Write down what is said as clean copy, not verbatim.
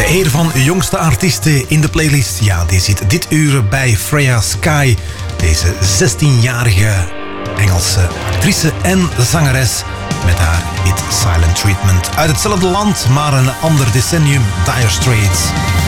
Een van de jongste artiesten in de playlist. Ja, die zit dit uur bij Freya Sky. Deze 16-jarige Engelse actrice en zangeres met haar hit Silent Treatment. Uit hetzelfde land, maar een ander decennium, Dire Straits.